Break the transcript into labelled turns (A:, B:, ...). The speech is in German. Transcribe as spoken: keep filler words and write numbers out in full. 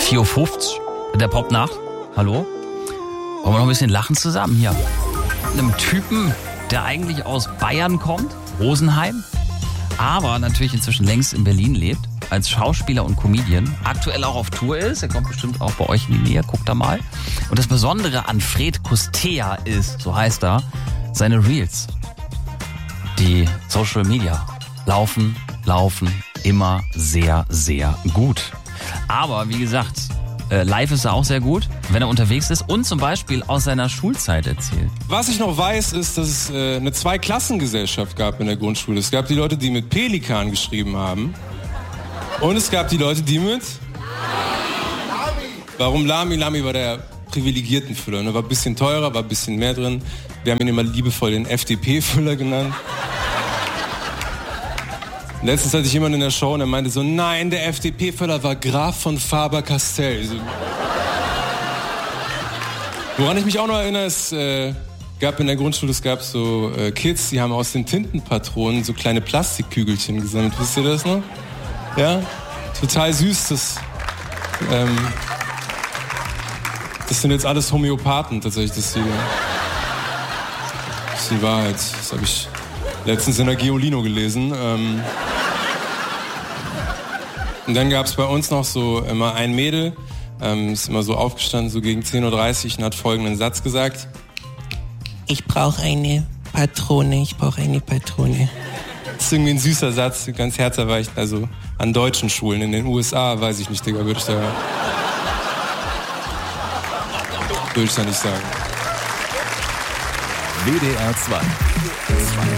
A: vier Uhr fünfzig, der Popnacht. Hallo? Wollen wir noch ein bisschen lachen zusammen hier? Mit einem Typen, der eigentlich aus Bayern kommt, Rosenheim, aber natürlich inzwischen längst in Berlin lebt, als Schauspieler und Comedian, aktuell auch auf Tour ist. Er kommt bestimmt auch bei euch in die Nähe, guckt da mal. Und das Besondere an Fred Kustea ist, so heißt er, seine Reels. Die Social Media laufen, laufen immer sehr, sehr gut. Aber wie gesagt, live ist er auch sehr gut, wenn er unterwegs ist und zum Beispiel aus seiner Schulzeit erzählt.
B: Was ich noch weiß, ist, dass es äh, eine Zweiklassengesellschaft gab in der Grundschule. Es gab die Leute, die mit Pelikan geschrieben haben. Und es gab die Leute, die mit... Warum Lami? Lami war der privilegierten Füller. Ne? War ein bisschen teurer, war ein bisschen mehr drin. Wir haben ihn immer liebevoll den F D P-Füller genannt. Letztens hatte ich jemanden in der Show und er meinte so, nein, der F D P-Füller war Graf von Faber-Castell. So. Woran ich mich auch noch erinnere, es äh, gab in der Grundschule, es gab so äh, Kids, die haben aus den Tintenpatronen so kleine Plastikkügelchen gesammelt. Wisst ihr das noch? Ja? Total süß. Das, ähm, das sind jetzt alles Homöopathen tatsächlich. Das ist die, das ist die Wahrheit. Das habe ich letztens in der Geolino gelesen. Ähm, und dann gab es bei uns noch so immer ein Mädel, ähm, ist immer so aufgestanden, so gegen zehn Uhr dreißig und hat folgenden Satz gesagt. Ich brauche eine Patrone, ich brauche eine Patrone. Das ist irgendwie ein süßer Satz, ganz herzerweicht. Also an deutschen Schulen, in den U S A, weiß ich nicht, Digga, würde ich da... würde ich da nicht sagen.
C: W D R zwei.